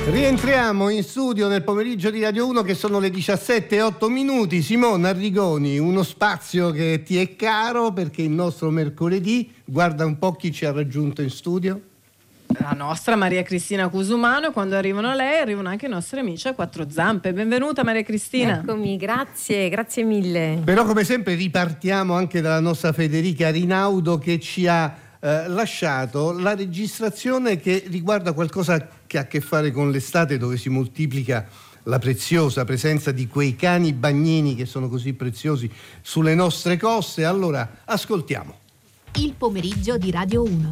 Rientriamo in studio nel pomeriggio di Radio 1 che sono le 17:08. Simona Arrigoni, uno spazio che ti è caro perché il nostro mercoledì, guarda un po' chi ci ha raggiunto in studio. La nostra Maria Cristina Cusumano, e quando arrivano lei arrivano anche i nostri amici a quattro zampe. Benvenuta Maria Cristina. Eccomi, grazie mille. Però come sempre ripartiamo anche dalla nostra Federica Rinaudo che ci ha lasciato la registrazione che riguarda qualcosa che ha a che fare con l'estate, dove si moltiplica la preziosa presenza di quei cani bagnini che sono così preziosi sulle nostre coste. Allora ascoltiamo il pomeriggio di Radio 1.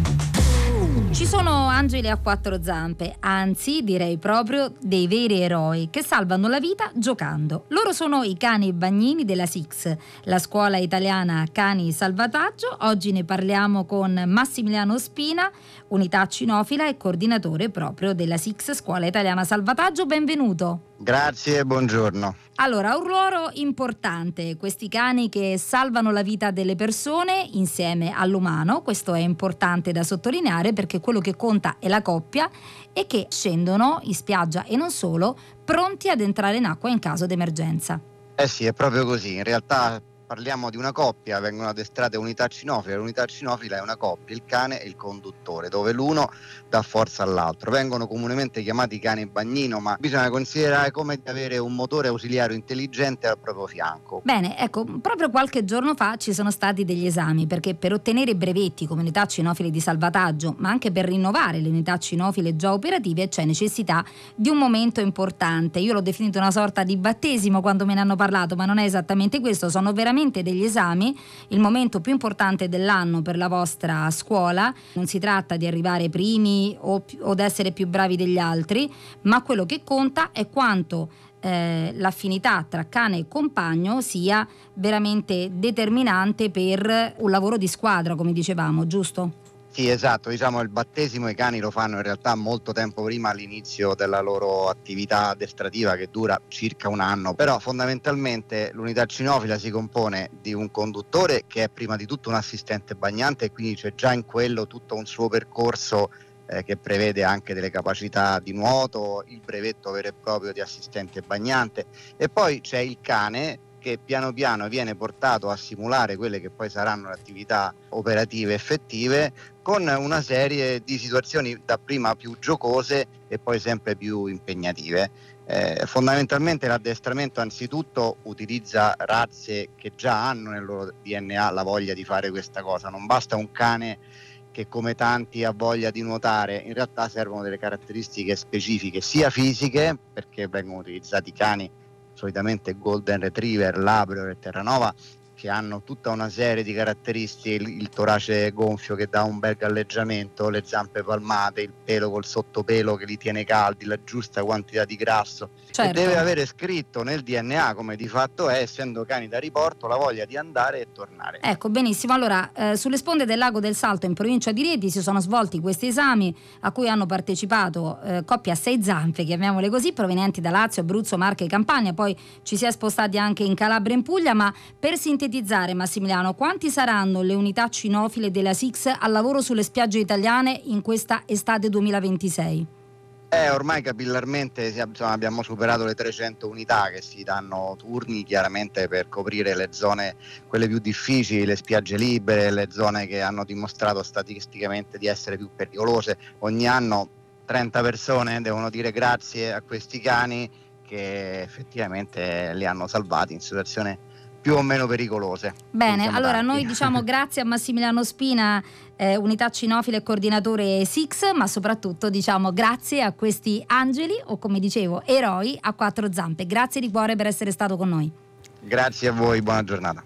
Ci sono angeli a quattro zampe, anzi direi proprio dei veri eroi che salvano la vita giocando. Loro sono i cani bagnini della SIX, la scuola italiana Cani Salvataggio. Oggi ne parliamo con Massimiliano Spina, unità cinofila e coordinatore proprio della SIX Scuola Italiana Salvataggio. Benvenuto. Grazie, buongiorno. Allora, un ruolo importante, questi cani che salvano la vita delle persone insieme all'umano. Questo è importante da sottolineare perché quello che conta è la coppia e che scendono in spiaggia e non solo, pronti ad entrare in acqua in caso d'emergenza. Eh sì, è proprio così. In realtà parliamo di una coppia, vengono addestrate unità cinofile. L'unità cinofila è una coppia, il cane e il conduttore, dove l'uno dà forza all'altro. Vengono comunemente chiamati cani bagnino, ma bisogna considerare come di avere un motore ausiliario intelligente al proprio fianco. Bene, ecco, proprio qualche giorno fa ci sono stati degli esami, perché per ottenere i brevetti come unità cinofile di salvataggio, ma anche per rinnovare le unità cinofile già operative, c'è necessità di un momento importante. Io l'ho definito una sorta di battesimo quando me ne hanno parlato, ma non è esattamente questo, sono veramente degli esami, il momento più importante dell'anno per la vostra scuola. Non si tratta di arrivare primi o di essere più bravi degli altri, ma quello che conta è quanto l'affinità tra cane e compagno sia veramente determinante per un lavoro di squadra, come dicevamo, giusto? Sì, esatto, diciamo il battesimo i cani lo fanno in realtà molto tempo prima all'inizio della loro attività addestrativa, che dura circa un anno, però fondamentalmente l'unità cinofila si compone di un conduttore che è prima di tutto un assistente bagnante e quindi c'è già in quello tutto un suo percorso che prevede anche delle capacità di nuoto, il brevetto vero e proprio di assistente bagnante, e poi c'è il cane che piano piano viene portato a simulare quelle che poi saranno le attività operative effettive, con una serie di situazioni dapprima più giocose e poi sempre più impegnative. Fondamentalmente l'addestramento anzitutto utilizza razze che già hanno nel loro DNA la voglia di fare questa cosa. Non basta un cane che come tanti ha voglia di nuotare, in realtà servono delle caratteristiche specifiche, sia fisiche, perché vengono utilizzati cani solitamente Golden Retriever, Labrador e Terranova, che hanno tutta una serie di caratteristiche, il torace gonfio che dà un bel galleggiamento, le zampe palmate, il pelo col sottopelo che li tiene caldi, la giusta quantità di grasso. Certo. E deve avere scritto nel DNA, come di fatto è, essendo cani da riporto, la voglia di andare e tornare. Ecco, benissimo. Allora, sulle sponde del lago del Salto in provincia di Rieti si sono svolti questi esami a cui hanno partecipato coppie a 6 zampe, chiamiamole così, provenienti da Lazio, Abruzzo, Marche e Campania. Poi ci si è spostati anche in Calabria e in Puglia, ma per sintetizzare, Massimiliano, quanti saranno le unità cinofile della SIX al lavoro sulle spiagge italiane in questa estate 2026? Ormai capillarmente abbiamo superato le 300 unità che si danno turni chiaramente per coprire le zone quelle più difficili, le spiagge libere, le zone che hanno dimostrato statisticamente di essere più pericolose. Ogni anno 30 persone devono dire grazie a questi cani che effettivamente li hanno salvati in situazioni più o meno pericolose. Bene, allora noi diciamo grazie a Massimiliano Spina, unità cinofila e coordinatore SIX, ma soprattutto diciamo grazie a questi angeli, o come dicevo, eroi a quattro zampe. Grazie di cuore per essere stato con noi. Grazie a voi, buona giornata.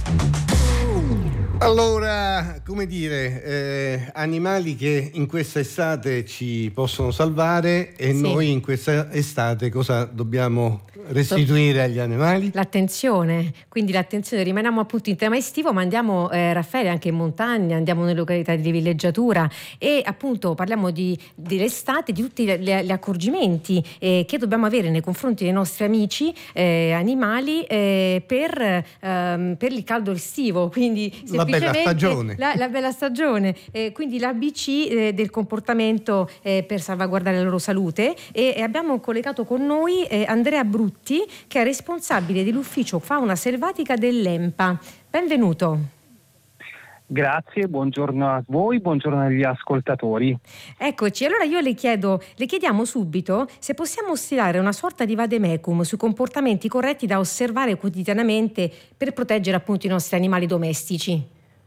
Allora, come dire, animali che in questa estate ci possono salvare e sì. Noi in questa estate cosa dobbiamo restituire agli animali? L'attenzione, quindi l'attenzione, rimaniamo appunto in tema estivo, ma andiamo Raffaele anche in montagna, andiamo nelle località di villeggiatura e appunto parliamo dell'estate, di tutti gli accorgimenti che dobbiamo avere nei confronti dei nostri amici animali per il caldo estivo, quindi bella stagione. La bella stagione, quindi l'ABC del comportamento per salvaguardare la loro salute, e abbiamo collegato con noi Andrea Brutti, che è responsabile dell'ufficio fauna selvatica dell'EMPA. Benvenuto. Grazie, buongiorno a voi, buongiorno agli ascoltatori. Eccoci, allora io le chiediamo subito se possiamo stilare una sorta di vademecum sui comportamenti corretti da osservare quotidianamente per proteggere appunto i nostri animali domestici.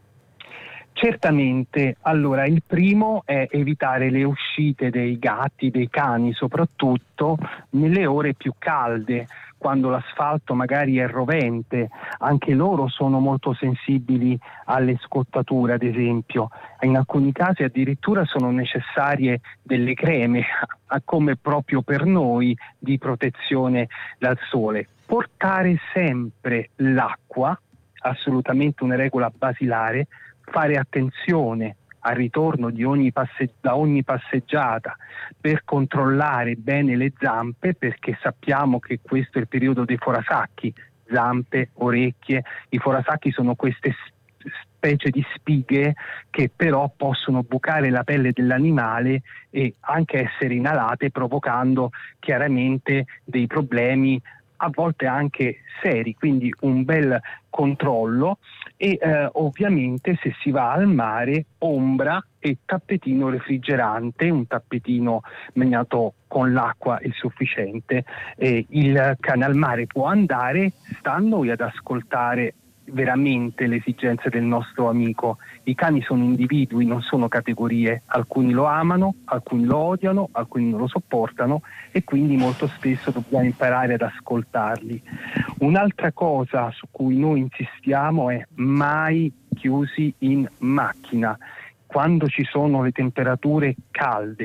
Certamente, allora il primo è evitare le uscite dei gatti, dei cani soprattutto nelle ore più calde, quando l'asfalto magari è rovente. Anche loro sono molto sensibili alle scottature, ad esempio. In alcuni casi addirittura sono necessarie delle creme, come proprio per noi, di protezione dal sole. Portare sempre l'acqua, assolutamente una regola basilare. Fare attenzione al ritorno da ogni passeggiata per controllare bene le zampe, perché sappiamo che questo è il periodo dei forasacchi, zampe, orecchie. I forasacchi sono queste specie di spighe che però possono bucare la pelle dell'animale e anche essere inalate, provocando chiaramente dei problemi a volte anche seri, quindi un bel controllo e ovviamente se si va al mare ombra e tappetino refrigerante, un tappetino bagnato con l'acqua è sufficiente. Il cane al mare può andare, sta a noi ad ascoltare veramente le esigenze del nostro amico. I cani sono individui, non sono categorie. Alcuni lo amano, alcuni lo odiano, alcuni non lo sopportano e quindi molto spesso dobbiamo imparare ad ascoltarli. Un'altra cosa su cui noi insistiamo è mai chiusi in macchina. Quando ci sono le temperature calde,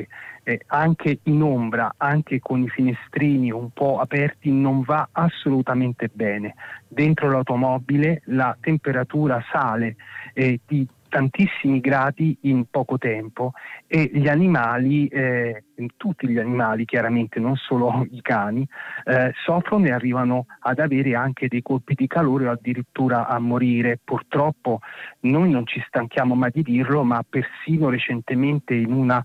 anche in ombra, anche con i finestrini un po' aperti, non va assolutamente bene. Dentro l'automobile la temperatura sale di tantissimi gradi in poco tempo e gli animali, tutti gli animali chiaramente, non solo i cani, soffrono e arrivano ad avere anche dei colpi di calore o addirittura a morire. Purtroppo noi non ci stanchiamo mai di dirlo, ma persino recentemente in una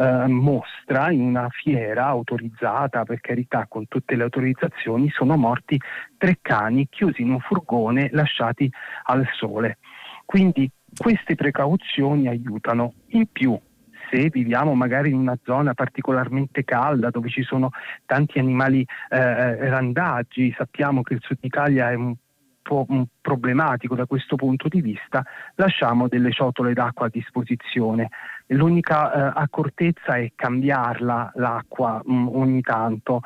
mostra, in una fiera autorizzata, per carità, con tutte le autorizzazioni, sono morti 3 cani chiusi in un furgone lasciati al sole. Quindi queste precauzioni aiutano. In più, se viviamo magari in una zona particolarmente calda dove ci sono tanti animali randaggi, sappiamo che il Sud Italia è un po' problematico da questo punto di vista, lasciamo delle ciotole d'acqua a disposizione. L'unica accortezza è cambiarla l'acqua ogni tanto,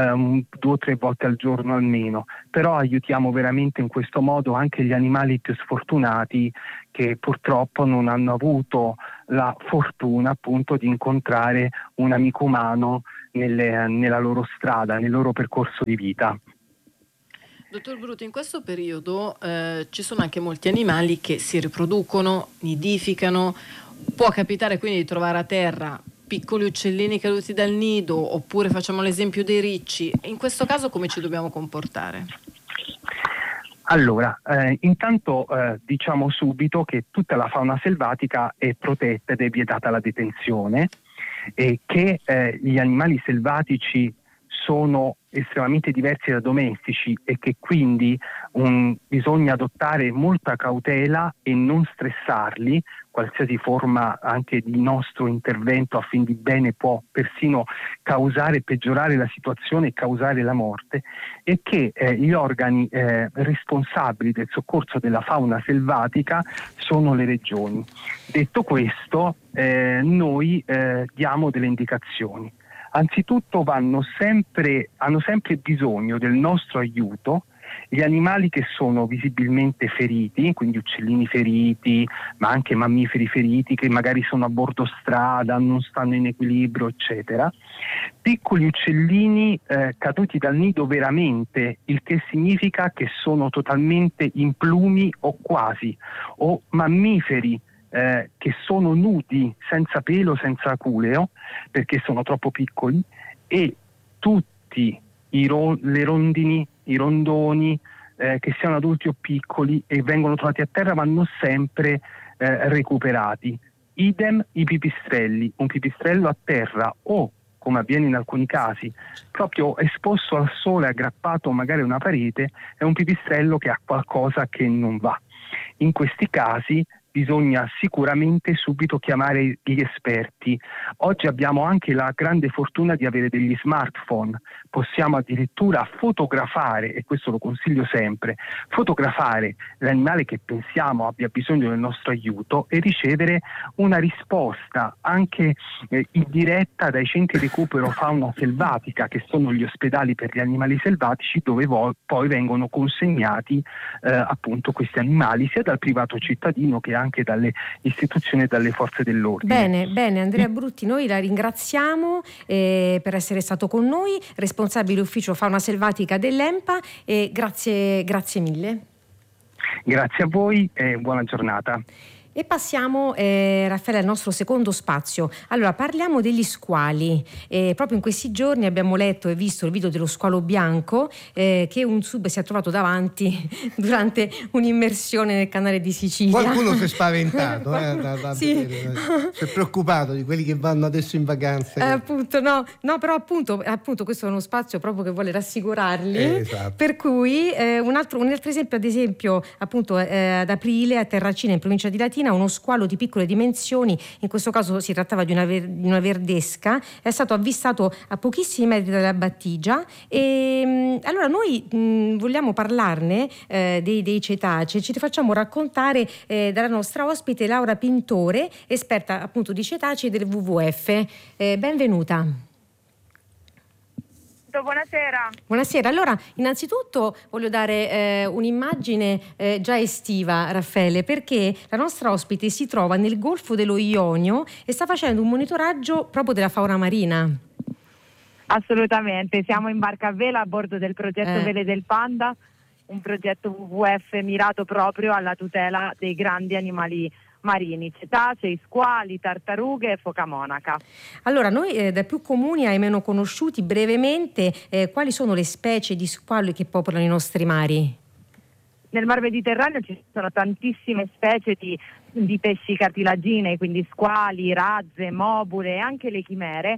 2 o 3 volte al giorno almeno, però aiutiamo veramente in questo modo anche gli animali più sfortunati che purtroppo non hanno avuto la fortuna appunto di incontrare un amico umano nella loro strada, nel loro percorso di vita. Dottor Brutti, in questo periodo ci sono anche molti animali che si riproducono, nidificano. Può capitare quindi di trovare a terra piccoli uccellini caduti dal nido, oppure facciamo l'esempio dei ricci. In questo caso come ci dobbiamo comportare? Allora, intanto diciamo subito che tutta la fauna selvatica è protetta ed è vietata la detenzione e che gli animali selvatici sono estremamente diversi da domestici e che quindi bisogna adottare molta cautela e non stressarli. Qualsiasi forma anche di nostro intervento a fin di bene può persino causare, peggiorare la situazione e causare la morte, e che gli organi responsabili del soccorso della fauna selvatica sono le regioni. Detto questo, noi diamo delle indicazioni. Anzitutto hanno sempre bisogno del nostro aiuto gli animali che sono visibilmente feriti, quindi uccellini feriti, ma anche mammiferi feriti che magari sono a bordo strada, non stanno in equilibrio, eccetera. Piccoli uccellini caduti dal nido veramente, il che significa che sono totalmente implumi o quasi, o mammiferi che sono nudi, senza pelo, senza aculeo, perché sono troppo piccoli, e tutti le rondini, i rondoni, che siano adulti o piccoli e vengono trovati a terra, vanno sempre recuperati. Idem i pipistrelli, un pipistrello a terra o, come avviene in alcuni casi, proprio esposto al sole, aggrappato magari a una parete, è un pipistrello che ha qualcosa che non va. In questi casi bisogna sicuramente subito chiamare gli esperti. Oggi abbiamo anche la grande fortuna di avere degli smartphone, possiamo addirittura fotografare, e questo lo consiglio sempre, fotografare l'animale che pensiamo abbia bisogno del nostro aiuto e ricevere una risposta anche in diretta dai centri di recupero fauna selvatica, che sono gli ospedali per gli animali selvatici, dove poi vengono consegnati appunto questi animali sia dal privato cittadino che anche dalle istituzioni e dalle forze dell'ordine. Bene, Andrea Brutti, noi la ringraziamo per essere stato con noi, responsabile ufficio fauna selvatica dell'ENPA, e grazie mille. Grazie a voi e buona giornata. E passiamo, Raffaele, al nostro secondo spazio. Allora, parliamo degli squali. Proprio in questi giorni abbiamo letto e visto il video dello squalo bianco che un sub si è trovato davanti durante un'immersione nel canale di Sicilia. Qualcuno si è spaventato, sì. Si è preoccupato di quelli che vanno adesso in vacanze. Appunto, no, però appunto questo è uno spazio proprio che vuole rassicurarli. Esatto. Per cui un altro esempio, ad esempio, appunto ad aprile a Terracina, in provincia di Latina, uno squalo di piccole dimensioni, in questo caso si trattava di una verdesca, è stato avvistato a pochissimi metri dalla battigia. E allora noi vogliamo parlarne dei cetacei. Ci facciamo raccontare dalla nostra ospite Laura Pintore, esperta appunto di cetacei del WWF. Benvenuta. Buonasera. Allora, innanzitutto voglio dare un'immagine già estiva, Raffaele, perché la nostra ospite si trova nel Golfo dello Ionio e sta facendo un monitoraggio proprio della fauna marina. Assolutamente, siamo in barca a vela a bordo del progetto Vele del Panda, un progetto WWF mirato proprio alla tutela dei grandi animali marini, cetacei, squali, tartarughe e foca monaca. Allora, noi dai più comuni ai meno conosciuti, brevemente, quali sono le specie di squali che popolano i nostri mari? Nel Mar Mediterraneo ci sono tantissime specie di pesci cartilaginei, quindi squali, razze, mobule e anche le chimere.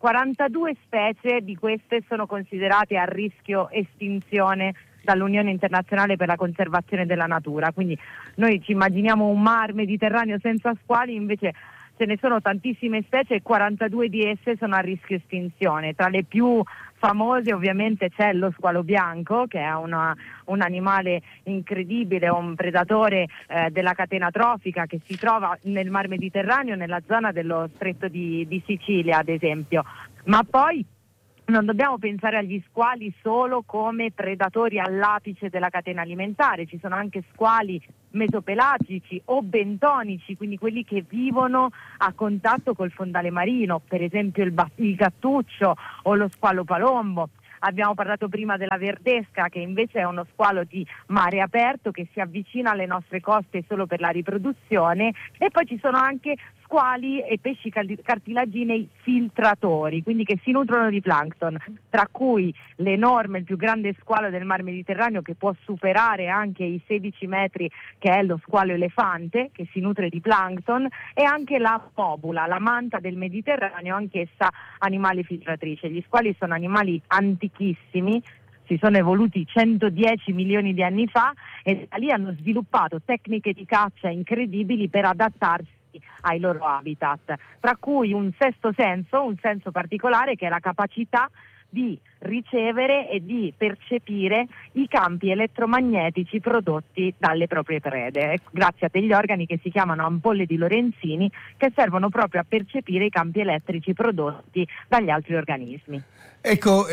42 specie di queste sono considerate a rischio estinzione dall'Unione Internazionale per la Conservazione della Natura, quindi noi ci immaginiamo un mar Mediterraneo senza squali, invece ce ne sono tantissime specie e 42 di esse sono a rischio estinzione. Tra le più famose ovviamente c'è lo squalo bianco, che è un animale incredibile, un predatore della catena trofica che si trova nel Mar Mediterraneo, nella zona dello Stretto di Sicilia ad esempio, ma poi non dobbiamo pensare agli squali solo come predatori all'apice della catena alimentare, ci sono anche squali mesopelagici o bentonici, quindi quelli che vivono a contatto col fondale marino, per esempio il gattuccio o lo squalo palombo. Abbiamo parlato prima della verdesca, che invece è uno squalo di mare aperto che si avvicina alle nostre coste solo per la riproduzione, e poi ci sono anche squali e pesci cartilaginei filtratori, quindi che si nutrono di plancton, tra cui l'enorme, il più grande squalo del Mar Mediterraneo, che può superare anche i 16 metri, che è lo squalo elefante, che si nutre di plancton, e anche la mobula, la manta del Mediterraneo, anch'essa animale filtratrice. Gli squali sono animali antichissimi, si sono evoluti 110 milioni di anni fa e da lì hanno sviluppato tecniche di caccia incredibili per adattarsi ai loro habitat, tra cui un sesto senso, un senso particolare, che è la capacità di ricevere e di percepire i campi elettromagnetici prodotti dalle proprie prede, grazie a degli organi che si chiamano ampolle di Lorenzini, che servono proprio a percepire i campi elettrici prodotti dagli altri organismi. Ecco,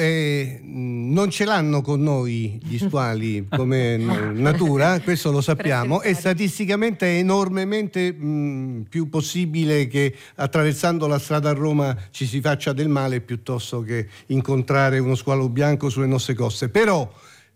non ce l'hanno con noi gli squali come natura, questo lo sappiamo, e statisticamente è enormemente più possibile che attraversando la strada a Roma ci si faccia del male piuttosto che incontrare uno squalo bianco sulle nostre coste. Però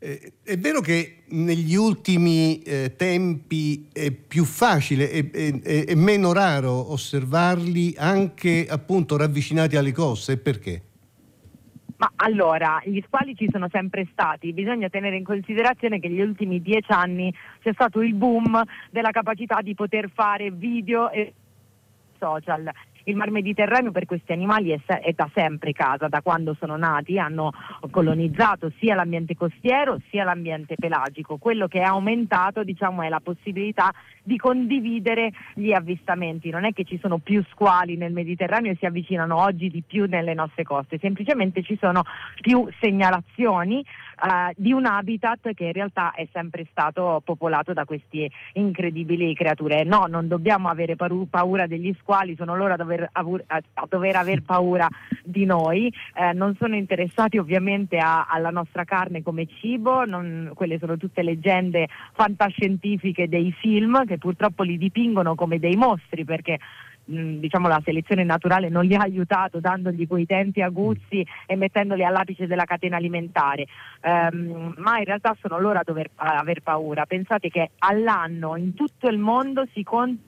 è vero che negli ultimi tempi è più facile e meno raro osservarli anche appunto ravvicinati alle coste, perché? Ma allora, gli squali ci sono sempre stati, bisogna tenere in considerazione che negli ultimi 10 anni c'è stato il boom della capacità di poter fare video e social. Il Mar Mediterraneo per questi animali è da sempre casa, da quando sono nati, hanno colonizzato sia l'ambiente costiero sia l'ambiente pelagico. Quello che è aumentato, diciamo, è la possibilità di condividere gli avvistamenti. Non è che ci sono più squali nel Mediterraneo e si avvicinano oggi di più nelle nostre coste, semplicemente ci sono più segnalazioni di un habitat che in realtà è sempre stato popolato da queste incredibili creature. No, non dobbiamo avere paura degli squali, sono loro a dover aver paura di noi. Non sono interessati ovviamente alla nostra carne come cibo, quelle sono tutte leggende fantascientifiche dei film che purtroppo li dipingono come dei mostri, perché diciamo la selezione naturale non li ha aiutato, dandogli quei tempi aguzzi e mettendoli all'apice della catena alimentare, ma in realtà sono loro a dover aver paura. Pensate che all'anno in tutto il mondo si contano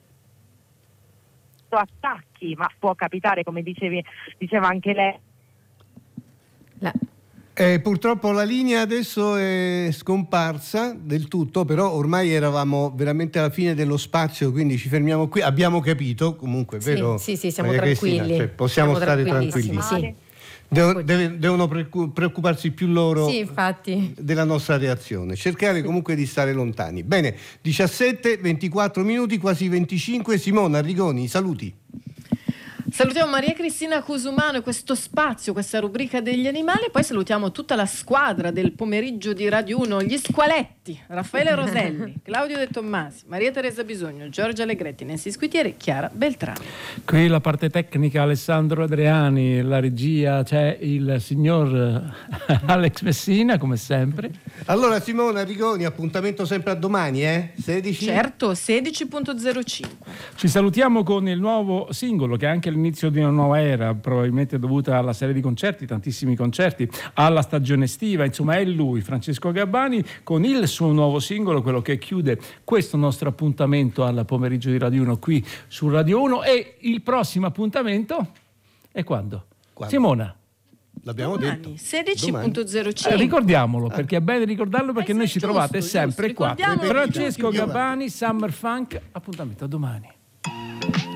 attacchi, ma può capitare, come diceva anche lei. Purtroppo la linea adesso è scomparsa del tutto, però ormai eravamo veramente alla fine dello spazio, quindi ci fermiamo qui. Abbiamo capito comunque, vero? Sì, siamo Maria tranquilli. Cristina? Cioè, possiamo stare tranquilli. Sì. Devono preoccuparsi più loro, sì, infatti, della nostra reazione, cercare comunque di stare lontani. Bene, 17, 24 minuti, quasi 25. Simona Arrigoni, saluti. Salutiamo Maria Cristina Cusumano e questo spazio, questa rubrica degli animali, e poi salutiamo tutta la squadra del pomeriggio di Radio 1, gli squaletti, Raffaele Roselli, Claudio De Tommasi, Maria Teresa Bisogno, Giorgia Allegretti, Nancy Squitieri, Chiara Beltrami. Qui la parte tecnica Alessandro Adriani, la regia c'è il signor Alex Messina come sempre. Allora Simona Arrigoni, appuntamento sempre a domani, 16? Certo, 16.05. Ci salutiamo con il nuovo singolo che è anche l'inizio di una nuova era, probabilmente dovuta alla serie di concerti, tantissimi concerti, alla stagione estiva, insomma è lui, Francesco Gabbani, con il suo nuovo singolo, quello che chiude questo nostro appuntamento al pomeriggio di Radio 1 qui su Radio 1. E il prossimo appuntamento è quando? Simona? L'abbiamo domani, detto 16.05. Ricordiamolo, perché è bene ricordarlo, perché noi ci trovate sempre qua. Ricordiamo. Francesco Gabbani, Summer Funk, appuntamento a domani.